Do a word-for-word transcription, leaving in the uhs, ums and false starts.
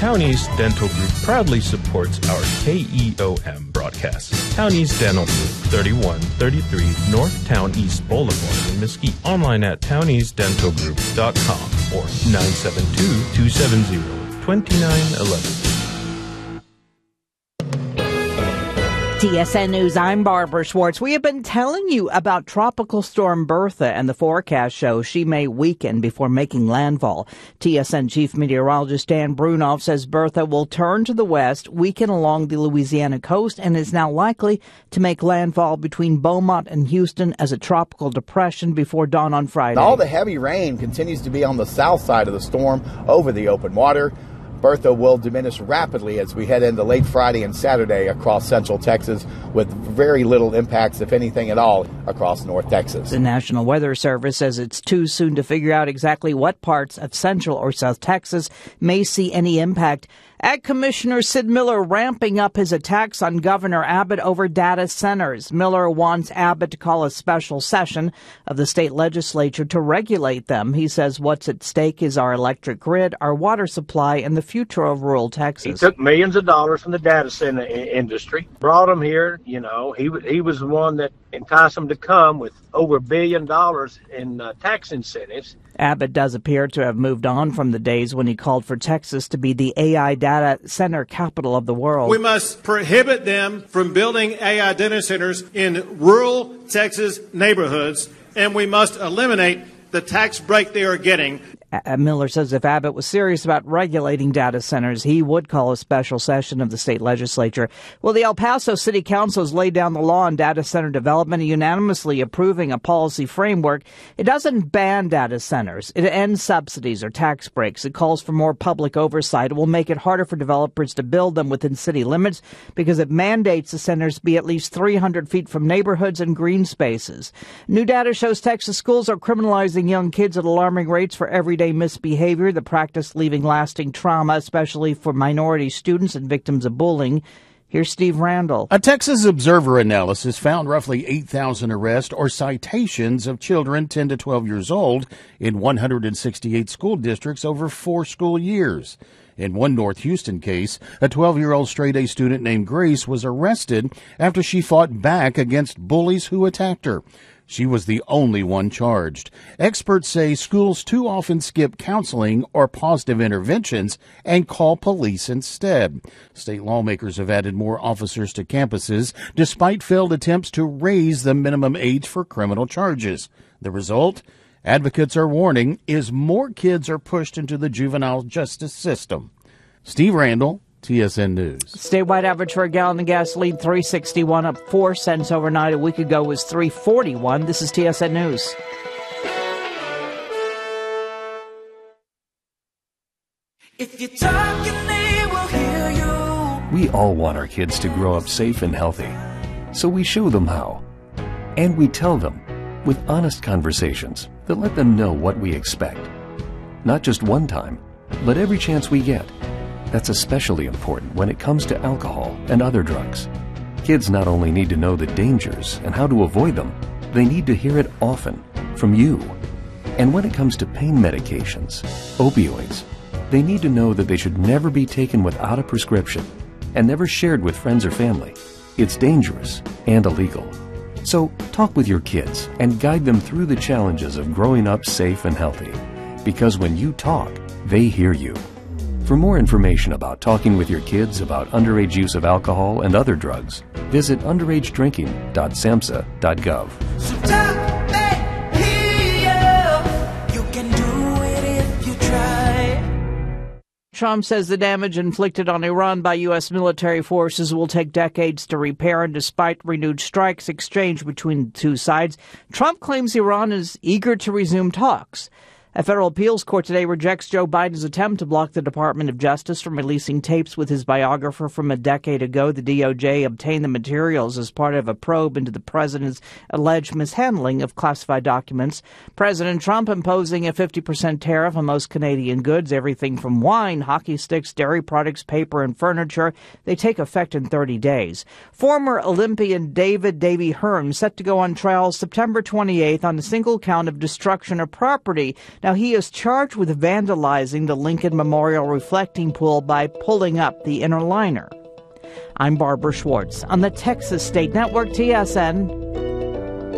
Townies Dental Group proudly supports our K E O M broadcast. Townies Dental Group, thirty-one thirty-three North Town East Boulevard in Mesquite. Online at townies dental group dot com or nine seven two, two seven zero, two nine one one. T S N News, I'm Barbara Schwartz. We have been telling you about Tropical Storm Bertha, and the forecast shows she may weaken before making landfall. T S N Chief Meteorologist Dan Brunoff says Bertha will turn to the west, weaken along the Louisiana coast, and is now likely to make landfall between Beaumont and Houston as a tropical depression before dawn on Friday. All the heavy rain continues to be on the south side of the storm over the open water. Bertha will diminish rapidly as we head into late Friday and Saturday across central Texas, with very little impacts, if anything at all, across North Texas. The National Weather Service says it's too soon to figure out exactly what parts of central or south Texas may see any impact. Ag Commissioner Sid Miller ramping up his attacks on Governor Abbott over data centers. Miller wants Abbott to call a special session of the state legislature to regulate them. He says what's at stake is our electric grid, our water supply, and the future of rural Texas. He took millions of dollars from the data center I- industry, brought them here. You know, he he was the one that enticed them to come with over a billion dollars in uh, tax incentives. Abbott does appear to have moved on from the days when he called for Texas to be the A I data center capital of the world. We must prohibit them from building A I data centers in rural Texas neighborhoods, and we must eliminate the tax break they are getting. Miller says if Abbott was serious about regulating data centers, he would call a special session of the state legislature. Well, the El Paso City Council has laid down the law on data center development, unanimously approving a policy framework. It doesn't ban data centers. It ends subsidies or tax breaks. It calls for more public oversight. It will make it harder for developers to build them within city limits because it mandates the centers be at least three hundred feet from neighborhoods and green spaces. New data shows Texas schools are criminalizing young kids at alarming rates for everyday misbehavior, the practice leaving lasting trauma, especially for minority students and victims of bullying. Here's Steve Randall. A Texas Observer analysis found roughly eight thousand arrests or citations of children ten to twelve years old in one hundred sixty-eight school districts over four school years. In one North Houston case, a twelve-year-old straight-A student named Grace was arrested after she fought back against bullies who attacked her. She was the only one charged. Experts say schools too often skip counseling or positive interventions and call police instead. State lawmakers have added more officers to campuses despite failed attempts to raise the minimum age for criminal charges. The result? Advocates are warning is more kids are pushed into the juvenile justice system. Steve Randall, T S N News. Statewide average for a gallon of gasoline, three sixty-one, up four cents overnight. A week ago was three forty-one. This is T S N News. If you're talking, they will hear you. We all want our kids to grow up safe and healthy, so we show them how. And we tell them with honest conversations that let them know what we expect. Not just one time, but every chance we get. That's especially important when it comes to alcohol and other drugs. Kids not only need to know the dangers and how to avoid them, they need to hear it often from you. And when it comes to pain medications, opioids, they need to know that they should never be taken without a prescription and never shared with friends or family. It's dangerous and illegal. So talk with your kids and guide them through the challenges of growing up safe and healthy. Because when you talk, they hear you. For more information about talking with your kids about underage use of alcohol and other drugs, visit underage drinking dot samhsa dot gov. So talk, they hear you. You can do it if you try. Trump says the damage inflicted on Iran by U S military forces will take decades to repair, and despite renewed strikes exchanged between the two sides, Trump claims Iran is eager to resume talks. A federal appeals court today rejects Joe Biden's attempt to block the Department of Justice from releasing tapes with his biographer from a decade ago. The D O J obtained the materials as part of a probe into the president's alleged mishandling of classified documents. President Trump imposing a fifty percent tariff on most Canadian goods, everything from wine, hockey sticks, dairy products, paper, and furniture. They take effect in thirty days. Former Olympian David Davy Hearn set to go on trial September twenty-eighth on a single count of destruction of property. Now, he is charged with vandalizing the Lincoln Memorial reflecting pool by pulling up the inner liner. I'm Barbara Schwartz on the Texas State Network, T S N.